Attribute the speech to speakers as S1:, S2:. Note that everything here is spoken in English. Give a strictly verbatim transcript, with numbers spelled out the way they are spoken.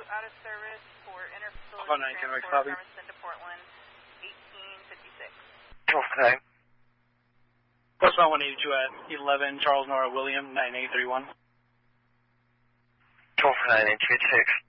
S1: out of service for interfacility
S2: Alpha nine, can I
S1: transport
S2: copy?
S1: Hermiston to Portland, eighteen fifty-six.
S3: Alpha nine.
S2: Postbound one eighty-two at eleven, Charles Nora William, nine eight three one.
S3: Alpha nine, eight two eight six.